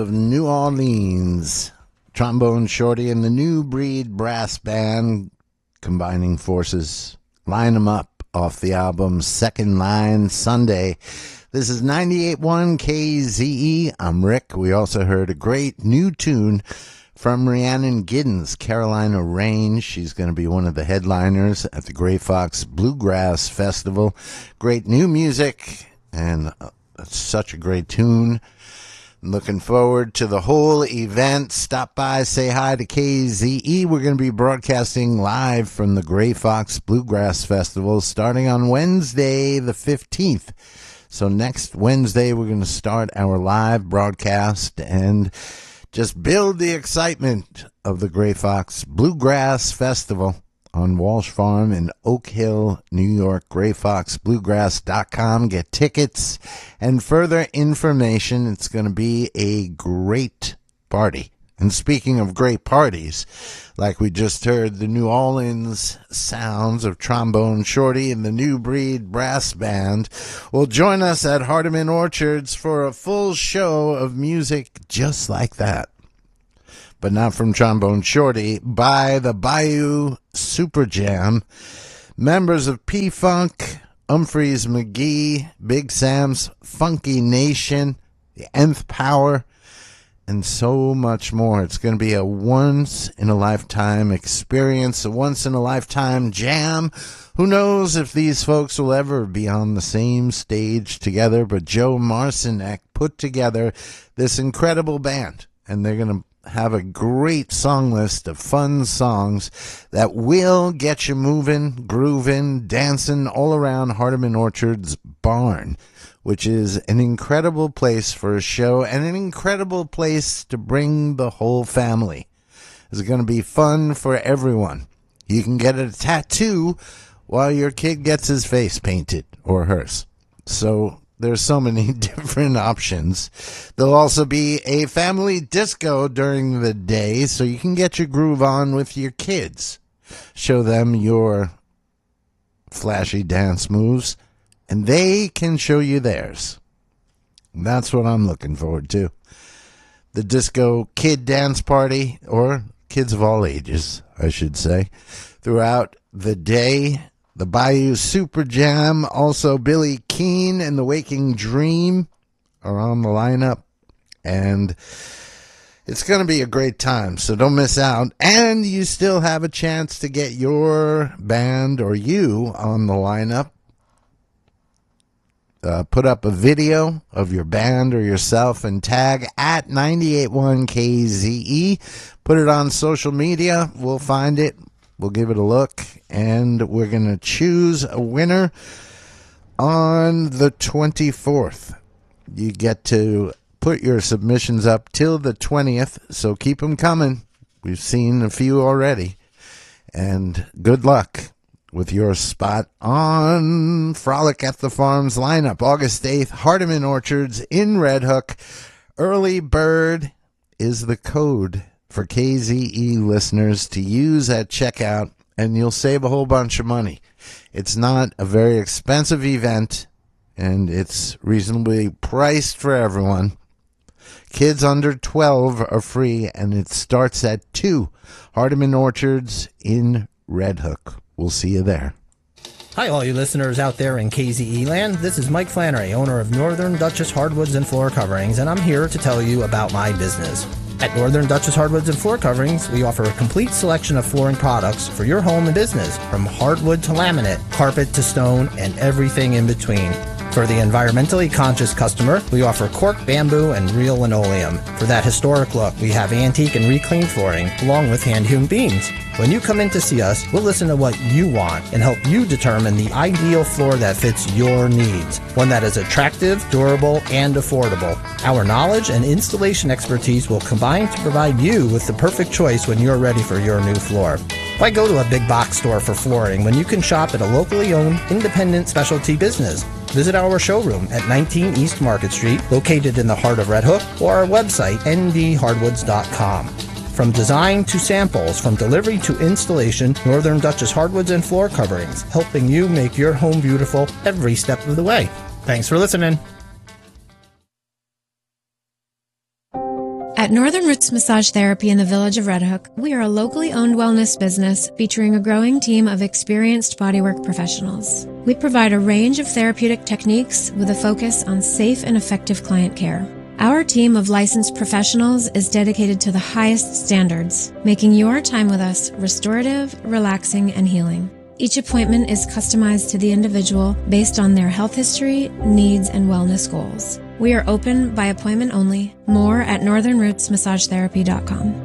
of New Orleans, Trombone Shorty and the New Breed Brass Band combining forces. Line 'em up off the album Second Line Sunday. This is 98.1 KZE. I'm Rick. We also heard a great new tune from Rhiannon Giddens, Carolina Range. She's going to be one of the headliners at the Gray Fox Bluegrass Festival. Great new music and such a great tune. Looking forward to the whole event. Stop by, say hi to KZE. We're going to be broadcasting live from the Gray Fox Bluegrass Festival starting on Wednesday the 15th. So next Wednesday, we're going to start our live broadcast and just build the excitement of the Gray Fox Bluegrass Festival on Walsh Farm in Oak Hill, New York. GrayFoxBluegrass.com. Get tickets and further information. It's going to be a great party. And speaking of great parties, like we just heard, the New Orleans sounds of Trombone Shorty and the New Breed Brass Band will join us at Hardeman Orchards for a full show of music just like that. But not from Trombone Shorty, by the Bayou Super Jam. Members of P-Funk, Humphreys McGee, Big Sam's Funky Nation, the Nth Power, and so much more. It's going to be a once-in-a-lifetime experience, a once-in-a-lifetime jam. Who knows if these folks will ever be on the same stage together, but Joe Marcinek put together this incredible band, and they're going to have a great song list of fun songs that will get you moving, grooving, dancing all around Hardeman Orchard's barn, which is an incredible place for a show and an incredible place to bring the whole family. It's going to be fun for everyone. You can get a tattoo while your kid gets his face painted, or hers. So there's so many different options. There'll also be a family disco during the day, so you can get your groove on with your kids. Show them your flashy dance moves, and they can show you theirs. That's what I'm looking forward to. The disco kid dance party, or kids of all ages, I should say, throughout the day. The Bayou Super Jam, also Billy Keane and the Waking Dream are on the lineup. And it's going to be a great time, so don't miss out. And you still have a chance to get your band or you on the lineup. Put up a video of your band or yourself and tag at 98.1 KZE. Put it on social media. We'll find it. We'll give it a look, and we're going to choose a winner on the 24th. You get to put your submissions up till the 20th, so keep them coming. We've seen a few already. And good luck with your spot on Frolic at the Farms lineup. August 8th, Hardeman Orchards in Red Hook. Early bird is the code for KZE listeners to use at checkout, and you'll save a whole bunch of money. It's not a very expensive event, and it's reasonably priced for everyone. Kids under 12 are free, and it starts at 2. Hardeman Orchards in Red Hook. We'll see you there. Hi, all you listeners out there in KZE land. This is Mike Flannery, owner of Northern Duchess Hardwoods and Floor Coverings, and I'm here to tell you about my business. At Northern Duchess Hardwoods and Floor Coverings, we offer a complete selection of flooring products for your home and business, from hardwood to laminate, carpet to stone, and everything in between. For the environmentally conscious customer, we offer cork, bamboo, and real linoleum. For that historic look, we have antique and reclaimed flooring, along with hand-hewn beams. When you come in to see us, we'll listen to what you want and help you determine the ideal floor that fits your needs, one that is attractive, durable, and affordable. Our knowledge and installation expertise will combine to provide you with the perfect choice when you're ready for your new floor. Why go to a big box store for flooring when you can shop at a locally owned, independent specialty business? Visit our showroom at 19 East Market Street, located in the heart of Red Hook, or our website, ndhardwoods.com. From design to samples, from delivery to installation, Northern Duchess Hardwoods and Floor Coverings, helping you make your home beautiful every step of the way. Thanks for listening. At Northern Roots Massage Therapy in the village of Red Hook, we are a locally owned wellness business featuring a growing team of experienced bodywork professionals. We provide a range of therapeutic techniques with a focus on safe and effective client care. Our team of licensed professionals is dedicated to the highest standards, making your time with us restorative, relaxing, and healing. Each appointment is customized to the individual based on their health history, needs, and wellness goals. We are open by appointment only. More at northernrootsmassagetherapy.com.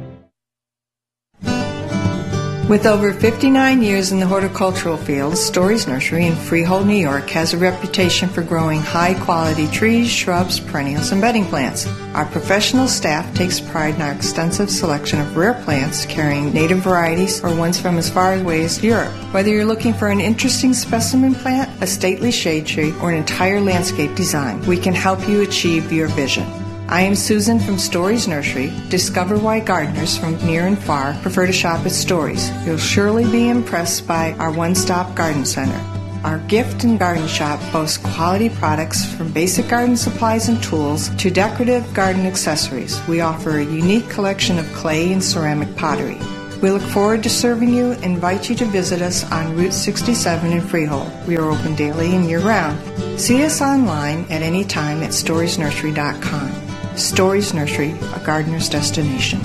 With over 59 years in the horticultural field, Stories Nursery in Freehold, New York has a reputation for growing high-quality trees, shrubs, perennials, and bedding plants. Our professional staff takes pride in our extensive selection of rare plants, carrying native varieties or ones from as far away as Europe. Whether you're looking for an interesting specimen plant, a stately shade tree, or an entire landscape design, we can help you achieve your vision. I am Susan from Stories Nursery. Discover why gardeners from near and far prefer to shop at Stories. You'll surely be impressed by our one-stop garden center. Our gift and garden shop boasts quality products from basic garden supplies and tools to decorative garden accessories. We offer a unique collection of clay and ceramic pottery. We look forward to serving you and invite you to visit us on Route 67 in Freehold. We are open daily and year-round. See us online at any time at storiesnursery.com. Stories Nursery, a gardener's destination.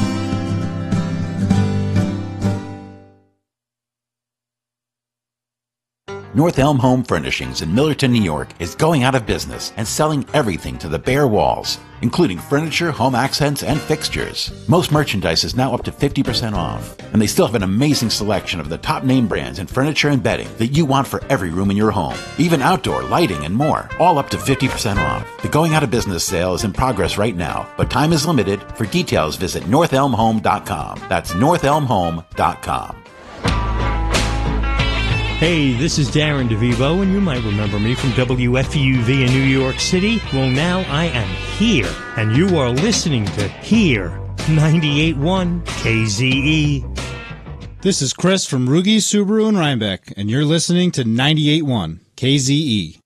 North Elm Home Furnishings in Millerton, New York is going out of business and selling everything to the bare walls, including furniture, home accents, and fixtures. Most merchandise is now up to 50% off, and they still have an amazing selection of the top name brands in furniture and bedding that you want for every room in your home, even outdoor lighting and more, all up to 50% off. The going out of business sale is in progress right now, but time is limited. For details, visit northelmhome.com. That's northelmhome.com. Hey, this is Darren DeVivo, and you might remember me from WFUV in New York City. Well, now I am here, and you are listening to Here, 98.1 KZE. This is Chris from Rugi Subaru in Rhinebeck, and you're listening to 98.1 KZE.